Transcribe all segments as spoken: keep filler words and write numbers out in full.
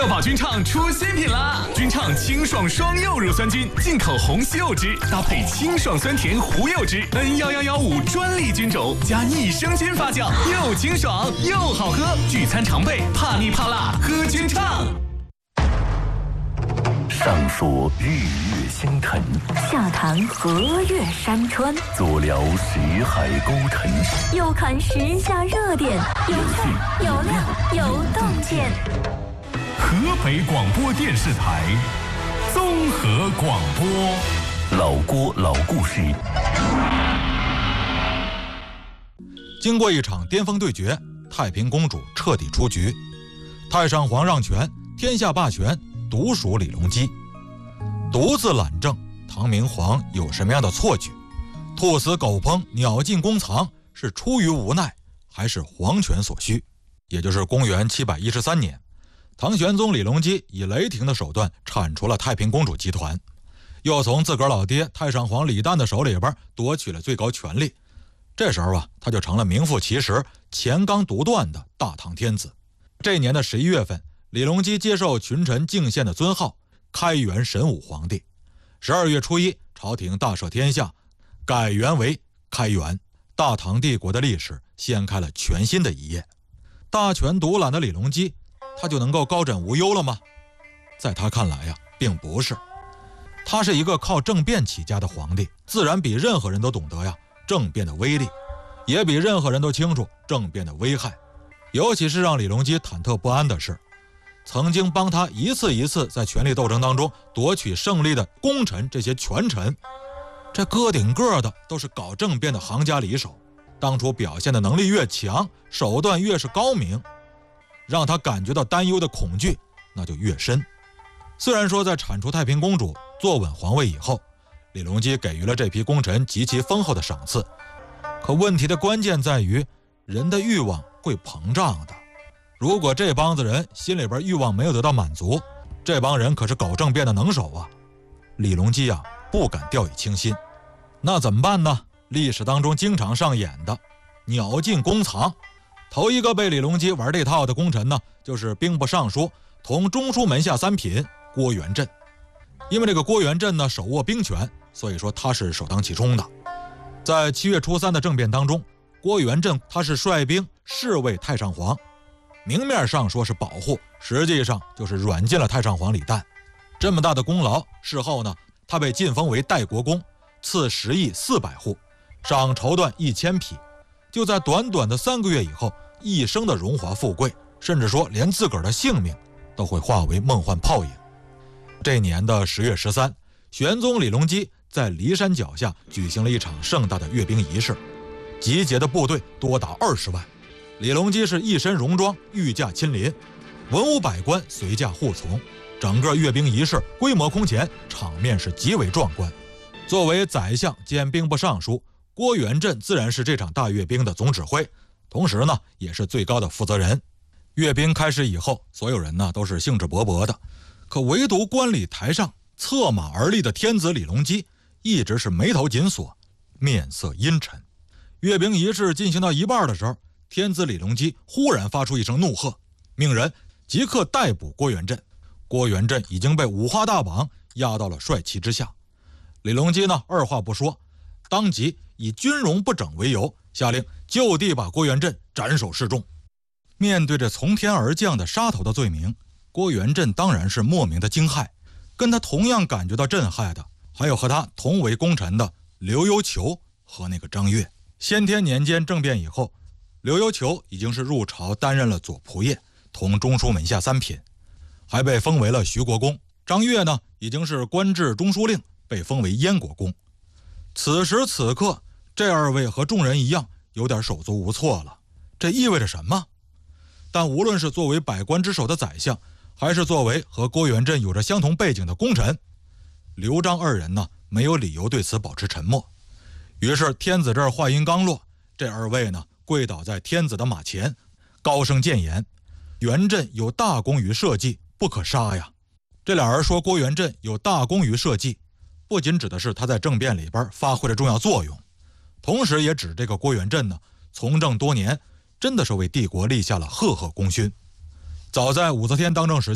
热宝君畅出新品啦！君畅清爽双柚乳酸菌，进口红西柚汁，搭配清爽酸甜胡柚汁 N 一一一五专利菌种，加益生菌发酵，又清爽又好喝。聚餐常备，怕腻怕辣，喝君畅。 上说日月星辰， 下谈河岳山川， 左聊识海沟沉， 右看时下热点，有趣有料有洞见。 河北广播电视台综合广播， 老郭老故事。 经过一场巅峰对决，太平公主彻底出局，太上皇让权，天下霸权独属李隆基。独自揽政，唐明皇有什么样的错觉？兔死狗烹，鸟尽弓藏，是出于无奈，还是皇权所需？也就是公元七百一十三年，唐玄宗李隆基以雷霆的手段铲除了太平公主集团，又从自个儿老爹太上皇李旦的手里边夺取了最高权力。这时候啊，他就成了名副其实、乾纲独断的大唐天子。这年的十一月份，李隆基接受群臣敬献的尊号，开元神武皇帝。十二月初一，朝廷大赦天下，改元为开元。大唐帝国的历史掀开了全新的一页。大权独揽的李隆基，他就能够高枕无忧了吗？在他看来呀，并不是。他是一个靠政变起家的皇帝，自然比任何人都懂得呀政变的威力，也比任何人都清楚政变的危害。尤其是让李隆基忐忑不安的是，曾经帮他一次一次在权力斗争当中夺取胜利的功臣，这些权臣，这个顶个的都是搞政变的行家里手，当初表现的能力越强，手段越是高明，让他感觉到担忧的恐惧那就越深。虽然说在铲除太平公主坐稳皇位以后，李隆基给予了这批功臣极其丰厚的赏赐，可问题的关键在于，人的欲望会膨胀的。如果这帮子人心里边欲望没有得到满足，这帮人可是搞政变的能手啊。李隆基啊不敢掉以轻心。那怎么办呢？历史当中经常上演的鸟尽弓藏。头一个被李隆基玩这套的功臣呢，就是兵部尚书同中书门下三品郭元振。因为这个郭元振呢手握兵权，所以说他是首当其冲的。在七月初三的政变当中，郭元振他是率兵侍卫太上皇，明面上说是保护，实际上就是软禁了太上皇李旦。这么大的功劳，事后呢他被晋封为代国公，赐十亿四百户，赏绸缎一千匹。就在短短的三个月以后，一生的荣华富贵，甚至说连自个儿的性命都会化为梦幻泡影。这年的十月十三，玄宗李隆基在骊山脚下举行了一场盛大的阅兵仪式，集结的部队多达二十万。李隆基是一身戎装，御驾亲临，文武百官随驾护从，整个阅兵仪式规模空前，场面是极为壮观。作为宰相兼兵部尚书，郭元振自然是这场大阅兵的总指挥，同时呢也是最高的负责人。阅兵开始以后，所有人呢都是兴致勃勃的，可唯独观礼台上策马而立的天子李隆基一直是眉头紧锁，面色阴沉。阅兵仪式进行到一半的时候，天子李隆基忽然发出一声怒喝，命人即刻逮捕郭元振。郭元振已经被五花大绑押到了帅旗之下。李隆基呢二话不说，当即以军容不整为由，下令就地把郭元振斩首示众。面对着从天而降的杀头的罪名，郭元振当然是莫名的惊骇。跟他同样感觉到震撼的，还有和他同为功臣的刘幽求和那个张悦。先天年间政变以后，刘幽求已经是入朝担任了左仆射同中书门下三品，还被封为了徐国公。张悦呢已经是官至中书令，被封为燕国公。此时此刻，这二位和众人一样有点手足无措了。这意味着什么？但无论是作为百官之首的宰相，还是作为和郭元振有着相同背景的功臣，刘张二人呢没有理由对此保持沉默。于是天子这儿话音刚落，这二位呢跪倒在天子的马前，高声谏言：元振有大功于社稷，不可杀呀。这俩人说郭元振有大功于社稷，不仅指的是他在政变里边发挥了重要作用，同时也指这个郭元振呢从政多年，真的是为帝国立下了赫赫功勋。早在武则天当政时期，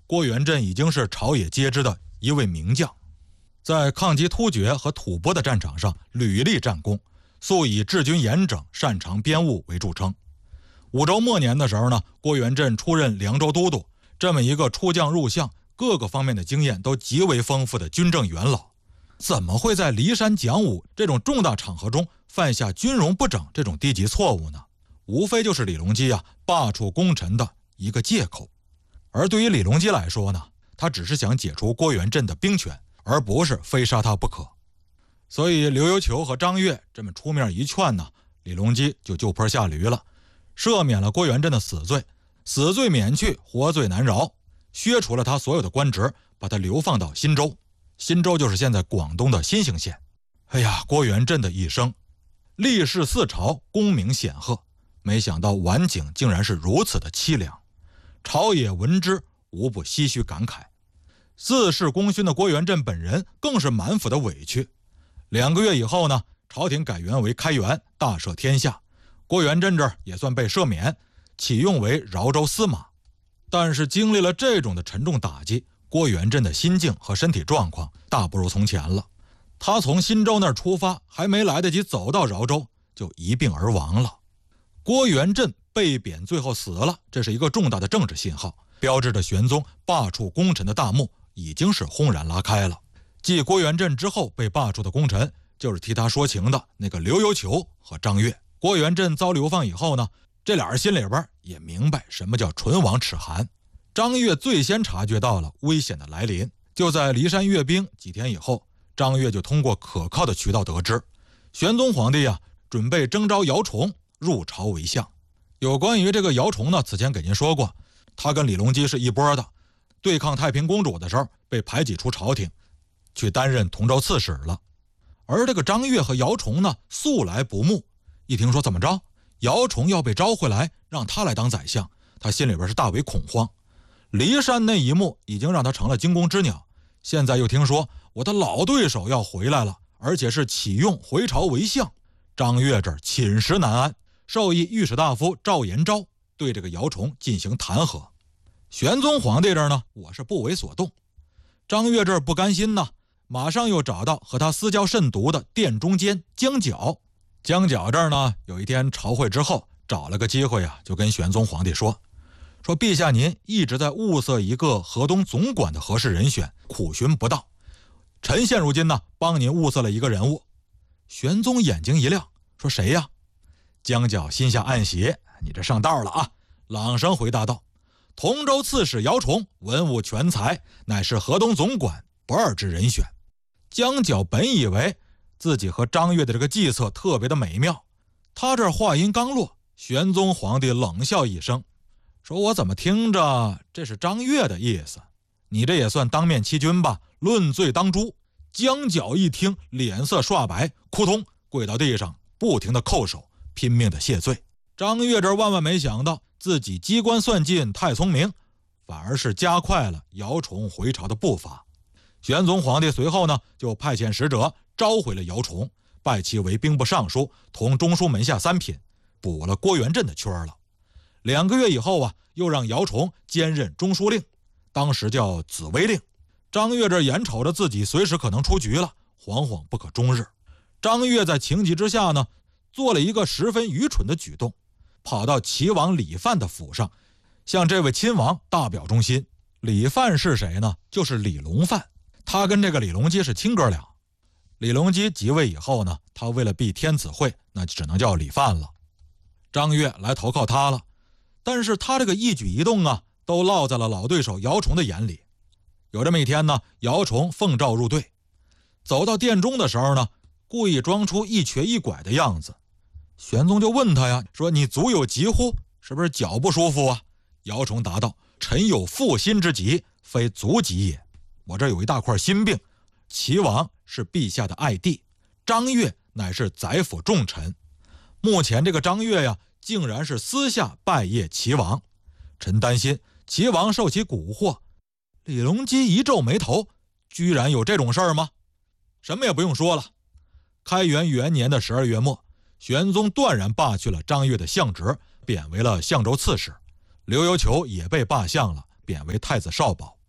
郭元振已经是朝野皆知的一位名将，在抗击突厥和吐蕃的战场上屡立战功，素以治军严整、擅长编务为著称。武周末年的时候呢，郭元振出任凉州都督，这么一个出将入相，各个方面的经验都极为丰富的军政元老，怎么会在骊山讲武这种重大场合中犯下军容不整这种低级错误呢？无非就是李隆基啊罢黜功臣的一个借口。而对于李隆基来说呢，他只是想解除郭元振的兵权，而不是非杀他不可。所以刘游球和张悦这么出面一劝呢，李隆基就就坡下驴了，赦免了郭元振的死罪，死罪免去，活罪难饶，削除了他所有的官职，把他流放到新州。新州就是现在广东的新兴县。哎呀，郭元振的一生历仕四朝，功名显赫，没想到晚景竟然是如此的凄凉，朝野闻之无不唏嘘感慨。自恃功勋的郭元振本人更是满腹的委屈。两个月以后呢，朝廷改元为开元，大赦天下，郭元振这儿也算被赦免，启用为饶州司马。但是经历了这种的沉重打击，郭元振的心境和身体状况大不如从前了。他从新州那儿出发，还没来得及走到饶州，就一病而亡了。郭元振被贬最后死了，这是一个重大的政治信号，标志着玄宗罢黜功臣的大幕已经是轰然拉开了。继郭元振之后被罢黜的功臣，就是替他说情的那个刘游球和张悦。郭元振遭流放以后呢，这俩人心里边也明白什么叫唇亡齿寒。张悦最先察觉到了危险的来临，就在骊山阅兵几天以后，张悦就通过可靠的渠道得知，玄宗皇帝啊准备征召姚崇入朝为相。有关于这个姚崇呢，此前给您说过，他跟李隆基是一波的，对抗太平公主的时候被排挤出朝廷，去担任同州刺史了。而这个张悦和姚崇呢，素来不睦，一听说怎么着，姚崇要被招回来，让他来当宰相，他心里边是大为恐慌。骊山那一幕已经让他成了惊弓之鸟，现在又听说我的老对手要回来了，而且是启用回朝为相，张悦这儿寝食难安，授意御史大夫赵延昭对这个姚崇进行弹劾。玄宗皇帝这儿呢，我是不为所动。张悦这儿不甘心呢，马上又找到和他私交甚笃的殿中监江角。江角这儿呢，有一天朝会之后，找了个机会啊，就跟玄宗皇帝说说陛下您一直在物色一个河东总管的合适人选，苦寻不到，臣现如今呢帮您物色了一个人物。玄宗眼睛一亮，说谁呀？江角心下暗喜，你这上道了啊，朗声回答道，同州刺史姚崇文武全才，乃是河东总管不二之人选。江角本以为自己和张悦的这个计策特别的美妙，他这话音刚落，玄宗皇帝冷笑一声，说我怎么听着这是张悦的意思，你这也算当面欺君吧，论罪当诛。江角一听脸色刷白，扑通跪到地上，不停的叩首，拼命的谢罪。张悦这万万没想到自己机关算尽太聪明，反而是加快了姚崇回朝的步伐。玄宗皇帝随后呢就派遣使者召回了姚崇，拜其为兵部尚书，同中书门下三品，补了郭元振的缺了。两个月以后啊，又让姚崇兼任中书令，当时叫紫微令。张悦这眼瞅着自己随时可能出局了，惶惶不可终日。张悦在情急之下呢，做了一个十分愚蠢的举动，跑到齐王李范的府上，向这位亲王大表忠心。李范是谁呢？就是李隆范，他跟这个李隆基是亲哥俩。李隆基即位以后呢，他为了避天子讳，那只能叫李范了。张悦来投靠他了，但是他这个一举一动啊，都落在了老对手姚崇的眼里。有这么一天呢，姚崇奉诏入队，走到殿中的时候呢，故意装出一瘸一拐的样子。玄宗就问他呀，说你足有疾乎？是不是脚不舒服啊？姚崇答道，臣有负心之疾，非足疾也。我这有一大块心病。齐王是陛下的爱弟，张悦乃是宰辅重臣。目前这个张悦呀，竟然是私下拜谒齐王，臣担心齐王受其蛊惑。李隆基一皱眉头，居然有这种事儿吗？什么也不用说了，开元元年的十二月末，玄宗断然罢去了张悦的相职，贬为了相州刺史。刘游球也被罢相了，贬为太子少保。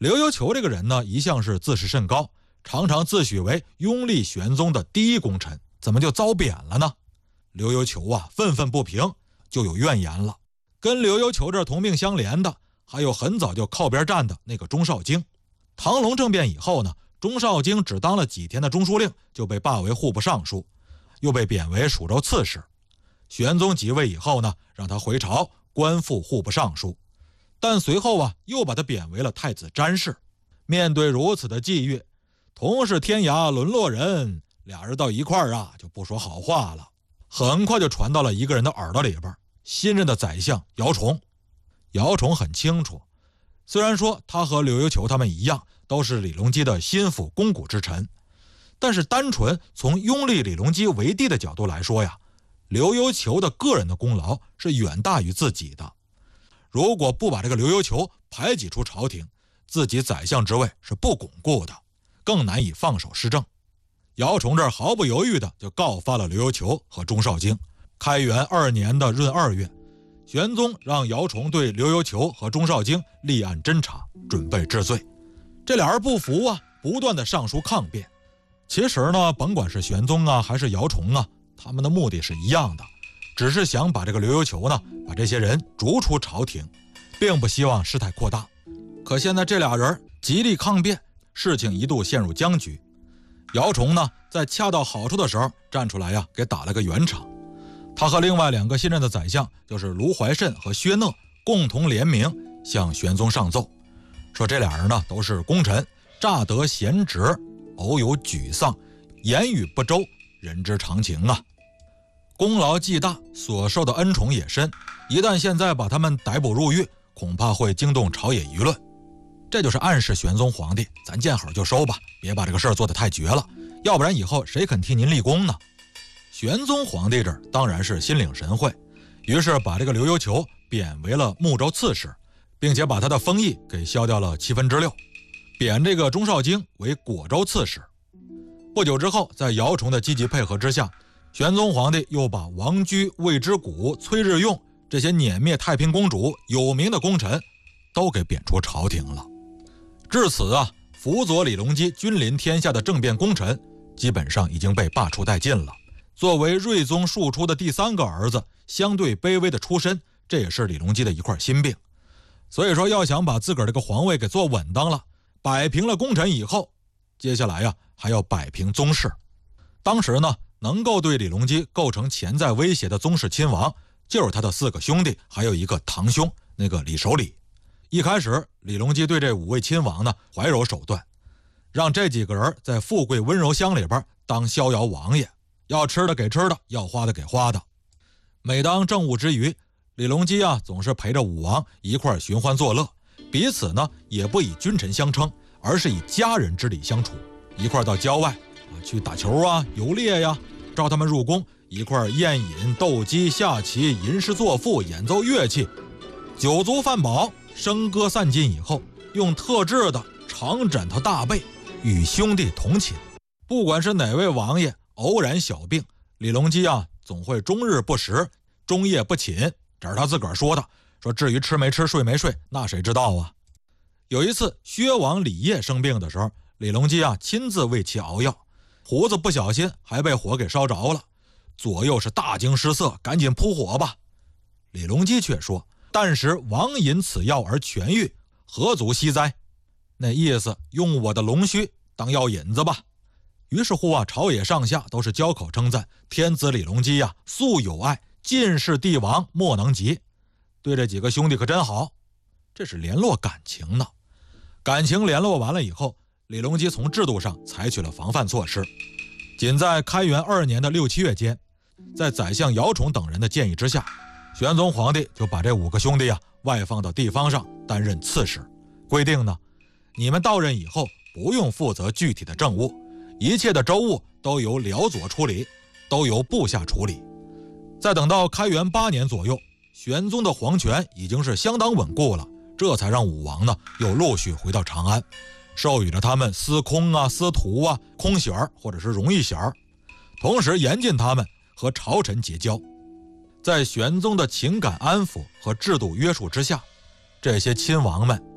刘幽求这个人呢，一向是自视甚高，常常自诩为拥立玄宗的第一功臣，怎么就遭贬了呢？刘幽求啊，愤愤不平，就有怨言了。跟刘幽求这同命相连的，还有很早就靠边站的那个钟绍京。唐隆政变以后呢，钟绍京只当了几天的中书令，就被罢为户部尚书，又被贬为蜀州刺史。玄宗即位以后呢，让他回朝官复户部尚书，但随后啊，又把他贬为了太子詹事。面对如此的际遇，同是天涯沦落人，俩人到一块儿啊，就不说好话了。很快就传到了一个人的耳朵里边，新任的宰相姚崇。姚崇很清楚，虽然说他和刘幽求他们一样，都是李隆基的心腹肱骨之臣，但是单纯从拥立李隆基为帝的角度来说呀，刘幽求的个人的功劳是远大于自己的。如果不把这个刘幽求排挤出朝廷，自己宰相之位是不巩固的，更难以放手施政。姚崇这儿毫不犹豫的就告发了刘幽求和钟绍京。开元二年的闰二月，玄宗让姚崇对刘幽求和钟绍京立案侦查，准备治罪。这俩人不服啊，不断的上书抗辩。其实呢，甭管是玄宗啊还是姚崇啊，他们的目的是一样的，只是想把这个刘幽求呢，把这些人逐出朝廷，并不希望事态扩大。可现在这俩人极力抗辩，事情一度陷入僵局。姚崇呢，在恰到好处的时候站出来呀，给打了个圆场。他和另外两个新任的宰相，就是卢怀慎和薛讷，共同联名向玄宗上奏，说这俩人呢都是功臣，乍得贤职，偶有沮丧，言语不周，人之常情啊。功劳既大，所受的恩宠也深，一旦现在把他们逮捕入狱，恐怕会惊动朝野舆论。这就是暗示玄宗皇帝，咱见好就收吧，别把这个事儿做得太绝了，要不然以后谁肯替您立功呢？玄宗皇帝这儿当然是心领神会，于是把这个刘幽求贬为了睦州刺史，并且把他的封邑给削掉了七分之六，贬这个钟绍京为果州刺史。不久之后，在姚崇的积极配合之下，玄宗皇帝又把王居、魏之谷、崔日用这些碾灭太平公主有名的功臣都给贬出朝廷了。至此啊，辅佐李隆基君临天下的政变功臣基本上已经被罢黜殆尽了。作为睿宗庶出的第三个儿子，相对卑微的出身，这也是李隆基的一块心病。所以说，要想把自个儿这个皇位给做稳当了，摆平了功臣以后，接下来呀、啊、还要摆平宗室。当时呢，能够对李隆基构成潜在威胁的宗室亲王，就是他的四个兄弟，还有一个堂兄，那个李守礼。一开始，李隆基对这五位亲王呢怀柔手段，让这几个人在富贵温柔乡里边当逍遥王爷，要吃的给吃的，要花的给花的。每当政务之余，李隆基啊总是陪着武王一块寻欢作乐，彼此呢也不以君臣相称，而是以家人之礼相处，一块到郊外啊去打球啊、游猎呀，召他们入宫，一块宴饮、斗鸡、下棋、吟诗作赋、演奏乐器，酒足饭饱，笙歌散尽以后，用特制的长枕头大被与兄弟同寝。不管是哪位王爷偶然小病，李隆基啊总会终日不食，终夜不寝，这是他自个儿说的，说至于吃没吃睡没睡，那谁知道啊。有一次薛王李晔生病的时候，李隆基啊亲自为其熬药，胡子不小心还被火给烧着了，左右是大惊失色，赶紧扑火吧。李隆基却说，但时王饮此药而痊愈，何足惜哉？那意思用我的龙须当药引子吧。于是乎啊，朝野上下都是交口称赞天子李隆基呀、啊，素有爱，尽是帝王莫能及。对这几个兄弟可真好，这是联络感情呢。感情联络完了以后，李隆基从制度上采取了防范措施。仅在开元二年的六七月间，在宰相姚崇等人的建议之下，玄宗皇帝就把这五个兄弟啊外放到地方上担任刺史，规定呢，你们到任以后不用负责具体的政务，一切的州务都由辽左处理，都由部下处理。再等到开元八年左右，玄宗的皇权已经是相当稳固了，这才让武王呢又陆续回到长安，授予了他们司空啊、司徒啊、空衔或者是荣誉衔，同时严禁他们和朝臣结交。在玄宗的情感安抚和制度约束之下，这些亲王们